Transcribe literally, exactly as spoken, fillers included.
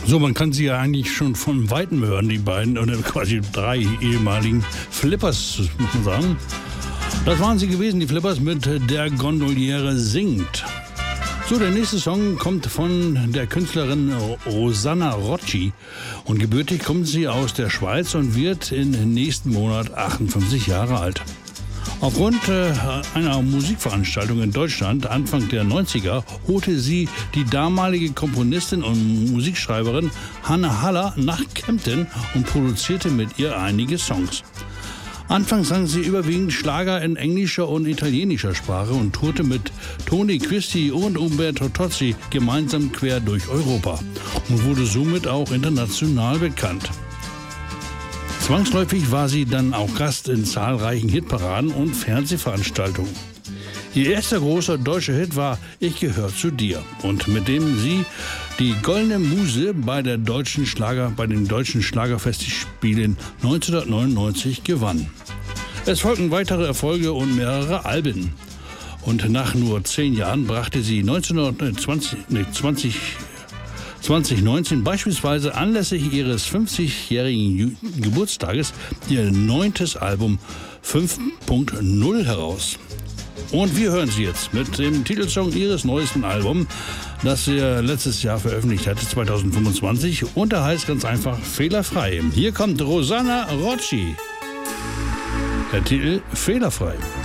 So, man kann sie ja eigentlich schon von Weitem hören, die beiden, oder quasi drei ehemaligen Flippers, muss man sagen. Das waren sie gewesen, die Flippers mit Der Gondoliere singt. So, der nächste Song kommt von der Künstlerin Rosanna Rocci und gebürtig kommt sie aus der Schweiz und wird im nächsten Monat achtundfünfzig Jahre alt. Aufgrund äh, einer Musikveranstaltung in Deutschland Anfang der neunziger holte sie die damalige Komponistin und Musikschreiberin Hanne Haller nach Kempten und produzierte mit ihr einige Songs. Anfangs sang sie überwiegend Schlager in englischer und italienischer Sprache und tourte mit Tony Christie und Umberto Tozzi gemeinsam quer durch Europa und wurde somit auch international bekannt. Zwangsläufig war sie dann auch Gast in zahlreichen Hitparaden und Fernsehveranstaltungen. Ihr erster großer deutscher Hit war Ich gehör zu dir und mit dem sie die Goldene Muse bei, der deutschen Schlager, bei den deutschen Schlagerfestspielen neunzehnhundertneunundneunzig gewann. Es folgten weitere Erfolge und mehrere Alben. Und nach nur zehn Jahren brachte sie neunzehnhundertzwanzig, nee, zwanzig, zwanzig neunzehn beispielsweise anlässlich ihres fünfzigjährigen Geburtstages ihr neuntes Album fünf Punkt null heraus. Und wir hören sie jetzt mit dem Titelsong ihres neuesten Albums, das sie letztes Jahr veröffentlicht hatte, zweitausendfünfundzwanzig, und der heißt ganz einfach Fehlerfrei. Hier kommt Rosanna Rocci. Der Titel Fehlerfrei.